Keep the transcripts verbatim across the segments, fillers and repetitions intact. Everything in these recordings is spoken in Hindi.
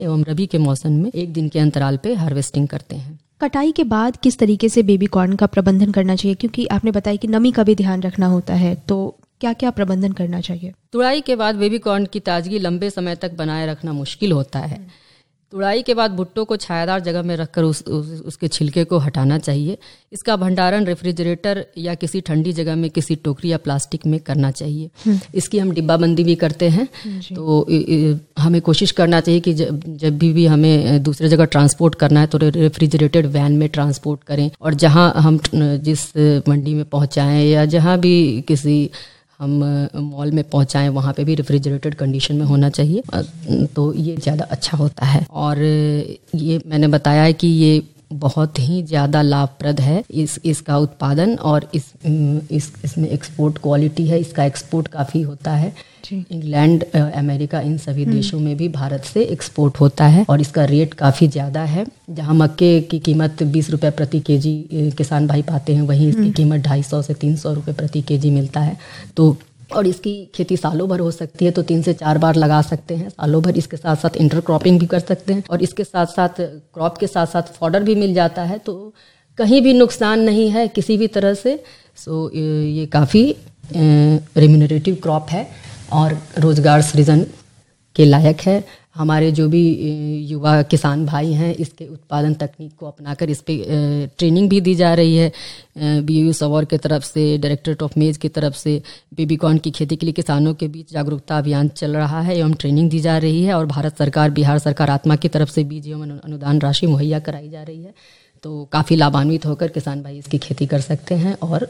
एवं रबी के मौसम में एक दिन के अंतराल पे हार्वेस्टिंग करते हैं। कटाई के बाद किस तरीके से बेबी कॉर्न का प्रबंधन करना चाहिए, क्योंकि आपने बताया कि नमी का भी ध्यान रखना होता है, तो क्या क्या प्रबंधन करना चाहिए? तुड़ाई के बाद बेबी कॉर्न की ताजगी लंबे समय तक बनाए रखना मुश्किल होता है। तुड़ाई के बाद भुट्टो को छायादार जगह में रखकर उस, उस उसके छिलके को हटाना चाहिए। इसका भंडारण रेफ्रिजरेटर या किसी ठंडी जगह में किसी टोकरी या प्लास्टिक में करना चाहिए। इसकी हम डिब्बाबंदी भी करते हैं। तो इ, इ, हमें कोशिश करना चाहिए कि जब जब भी भी हमें दूसरे जगह ट्रांसपोर्ट करना है तो रेफ्रिजरेटेड वैन में ट्रांसपोर्ट करें, और जहाँ हम जिस मंडी में पहुँचाएँ या जहाँ भी किसी हम मॉल में पहुंचाएं वहाँ पे भी रेफ्रिजरेटेड कंडीशन में होना चाहिए, तो ये ज़्यादा अच्छा होता है। और ये मैंने बताया है कि ये बहुत ही ज़्यादा लाभप्रद है इस इसका उत्पादन, और इस इस इसमें एक्सपोर्ट क्वालिटी है, इसका एक्सपोर्ट काफ़ी होता है। इंग्लैंड, अमेरिका, इन सभी देशों में भी भारत से एक्सपोर्ट होता है, और इसका रेट काफ़ी ज़्यादा है। जहाँ मक्के की कीमत बीस रुपये प्रति केजी किसान भाई पाते हैं, वहीं इसकी कीमत ढाई सौ से तीन सौ रुपये प्रति केजी मिलता है। तो और इसकी खेती सालों भर हो सकती है, तो तीन से चार बार लगा सकते हैं सालों भर। इसके साथ साथ इंटर क्रॉपिंग भी कर सकते हैं, और इसके साथ साथ क्रॉप के साथ साथ फॉडर भी मिल जाता है, तो कहीं भी नुकसान नहीं है किसी भी तरह से। सो ये काफ़ी रेम्यूनरेटिव क्रॉप है और रोज़गार सृजन के लायक है। हमारे जो भी युवा किसान भाई हैं, इसके उत्पादन तकनीक को अपनाकर इस पे ट्रेनिंग भी दी जा रही है। बी यू सवॉर की तरफ से, डायरेक्टरेट ऑफ मेज की तरफ से बेबी कॉर्न की खेती के लिए किसानों के बीच जागरूकता अभियान चल रहा है एवं ट्रेनिंग दी जा रही है, और भारत सरकार, बिहार सरकार आत्मा की तरफ से बीज एवं अनुदान राशि मुहैया कराई जा रही है। तो काफ़ी लाभान्वित होकर किसान भाई इसकी खेती कर सकते हैं और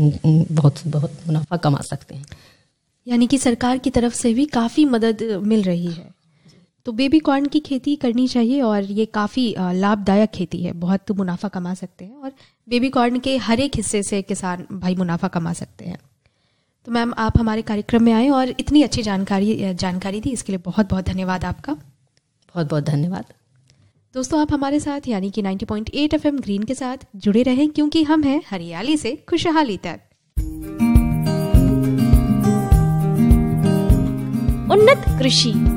बहुत बहुत मुनाफा कमा सकते हैं। यानी कि सरकार की तरफ से भी काफ़ी मदद मिल रही है। तो बेबी कॉर्न की खेती करनी चाहिए, और ये काफ़ी लाभदायक खेती है, बहुत मुनाफा कमा सकते हैं, और बेबी कॉर्न के हर एक हिस्से से किसान भाई मुनाफा कमा सकते हैं। तो मैम, आप हमारे कार्यक्रम में आए और इतनी अच्छी जानकारी जानकारी दी, इसके लिए बहुत बहुत धन्यवाद आपका। बहुत बहुत धन्यवाद। दोस्तों, आप हमारे साथ यानी कि नब्बे पॉइंट आठ एफएम ग्रीन के साथ जुड़े रहें, क्योंकि हम हैं हरियाली से खुशहाली तक। उन्नत कृषि